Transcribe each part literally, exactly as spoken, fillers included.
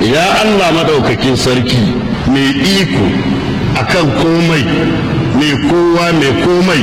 ya Allah madaukakin sarki mai iko akan komai, mai kowa mai komai,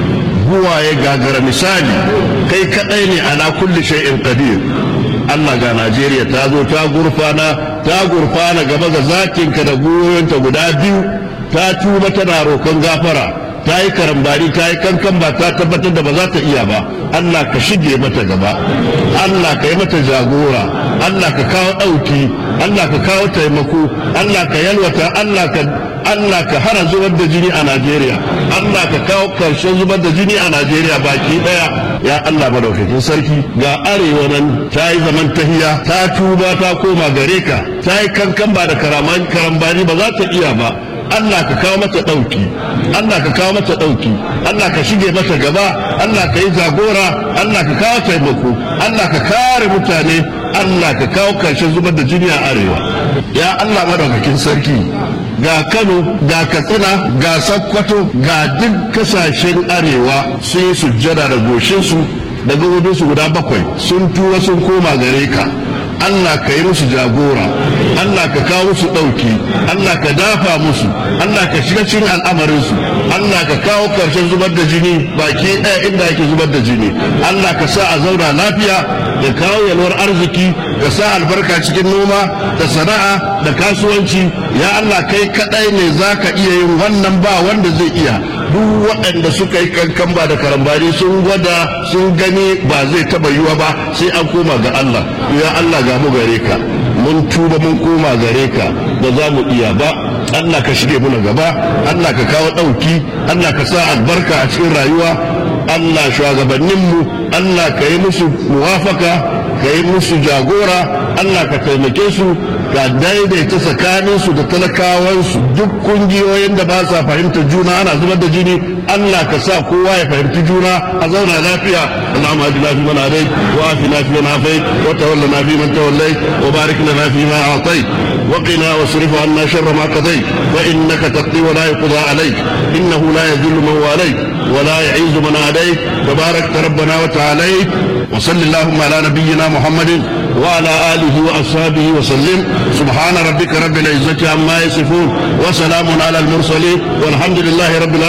buwaye gagara misali, kai kadai ne ala kulli shay'in qadir. Allah ga Najeriya ta zo ta gurfana ta gurfana gaba ga zakinka da goyonta guda biyu, ta tuba tana roƙon gafara, ta yi karambari ta yi kankan ba ta tabbatar da ba za ta iya ba. Allah ka shige mata gaba, Allah ka yi mata jagora, Allah ka kawo ɗauki, Allah ka kawo taimako, Allah ka yalwata, Allah ka Allah ka hana zubar da jini a Najeriya, Allah ka kawo karshen zubar da jini a Najeriya baki daya. Ya Allah madaukakin sarki, ga arewa nan ta yi zaman tahiya, ta tuba ta koma gare ka, ta yi kankan ba da karambani ba za ta iya ba. Allah ka kawo mata ɗauki, Allah ka kawo mata ɗauki, Allah ka shige mata gaba, Allah ka yi jagora, Allah ka kawo taimako, Allah ka kare mutane, Allah ka kawo karshen zubar da jini a arewa. Ya Allah madaukakin sarki, ga Kano, ga Katsina, ga Sokoto, ga duk kasashen arewa sun yi sujjada da goshinsu da gabobinsu guda bakwai, sun tura sun koma gare ka. Allah ka yi musu jagora, Allah ka kawo musu ɗauki, Allah ka dafa musu, Allah ka shiga cikin al'amarinsu, Allah ka kawo ƙarshen zubar da jini baki ɗaya inda ake zubar da jini, Allah ka sa a zauna lafiya, da kawo yalwar arziki, ka sa albarka cikin noma da sana'a da kasuwanci. Ya Allah kai kaɗai ne za ka iya yin wannan, ba wanda zai iya. Duk waɗanda suka yi kankan ba da karambani sun gwada sun gani ba zai taɓa yiwa ba, sai an koma ga Allah. Ya Allah ga mu gare ka, mun tuba mun koma gare ka, ba za mu iya ba. Allah ka shige muna gaba, Allah ka kawo ɗauki, Allah ka sa albarka a cikin rayuwa. Allah shugabanninmu, Allah ka yi musu muwafaka, ka yi musu jagora, Allah ka taimake su, ka daidaita tsakaninsu da talakawansu. Duk kungiyoyin da ba sa fahimtar juna ana zubar da jini, Allah ka sa kowa ya fahimci juna a zauna lafiya. Allahumma ajina fi man hadayt wa afina fi man afayt wa tawallana fi man tawallayt wa barik lana fi ma a'tayt wa qina wasrif 'anna sharra ma qadayt fa innaka taqdi wa la yuqda alayk innahu la yadhillu man walayt wa la yu'izzu man adayt tabarakta rabbana wa ta'alayt wa sallallahu ala nabiyyina Muhammadin wa ala alihi wa ashabihi wa sallim. سبحان ربك رب العزة عما يصفون وسلام على المرسلين والحمد لله رب العالمين.